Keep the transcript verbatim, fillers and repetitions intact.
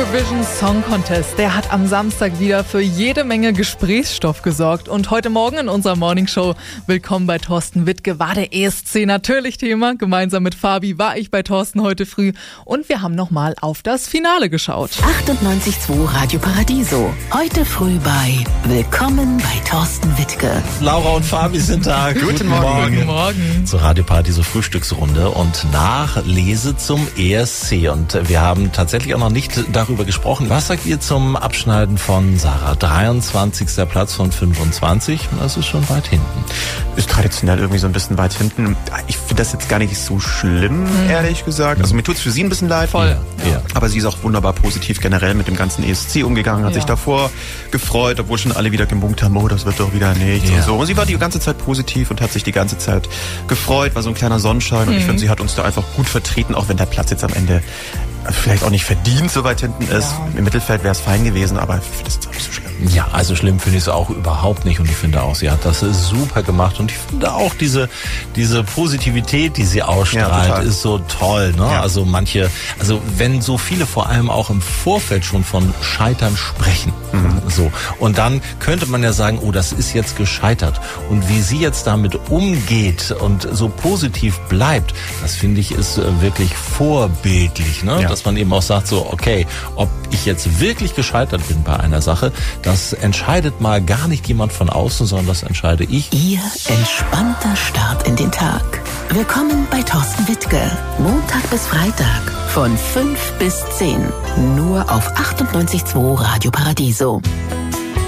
Eurovision Song Contest, der hat am Samstag wieder für jede Menge Gesprächsstoff gesorgt. Und heute Morgen in unserer Morningshow Willkommen bei Thorsten Wittke war der E S C natürlich Thema. Gemeinsam mit Fabi war ich bei Thorsten heute früh und wir haben nochmal auf das Finale geschaut. achtundneunzig Komma zwei Radio Paradiso. Heute früh bei Willkommen bei Thorsten Wittke. Laura und Fabi sind da. Guten, Guten Morgen. Guten Morgen. Zur Radio Paradiso Frühstücksrunde und Nachlese zum E S C. Und wir haben tatsächlich auch noch nicht darüber gesprochen. Was sagt ihr zum Abschneiden von Sarah? dreiundzwanzigster Platz von fünfundzwanzig. Das ist schon weit hinten. Ist traditionell irgendwie so ein bisschen weit hinten. Ich finde das jetzt gar nicht so schlimm, mhm. ehrlich gesagt. Also mir tut es für sie ein bisschen leid. Voll. Ja. Ja. Aber sie ist auch wunderbar positiv generell mit dem ganzen E S C umgegangen, hat ja. sich davor gefreut, obwohl schon alle wieder gemunkt haben, oh, das wird doch wieder nichts ja. und so. Und sie war die ganze Zeit positiv und hat sich die ganze Zeit gefreut, war so ein kleiner Sonnenschein. Mhm. Und ich finde, sie hat uns da einfach gut vertreten, auch wenn der Platz jetzt am Ende vielleicht auch nicht verdient so weit hinten ist. Ja. Im Mittelfeld wäre es fein gewesen, aber das ist auch nicht so schlimm. Ja, also schlimm finde ich es auch überhaupt nicht und ich finde auch, sie hat das super gemacht und ich finde auch diese diese Positivität, die sie ausstrahlt, ja, ist so toll, ne? Ja. Also manche, also wenn so viele vor allem auch im Vorfeld schon von Scheitern sprechen, mhm. so, und dann könnte man ja sagen, oh, das ist jetzt gescheitert und wie sie jetzt damit umgeht und so positiv bleibt, das finde ich ist wirklich vorbildlich, ne? Ja. Dass man eben auch sagt so, okay, ob ich jetzt wirklich gescheitert bin bei einer Sache, das entscheidet mal gar nicht jemand von außen, sondern das entscheide ich. Ihr entspannter Start in den Tag. Willkommen bei Thorsten Wittke. Montag bis Freitag von fünf bis zehn. Nur auf achtundneunzig Komma zwei Radio Paradiso.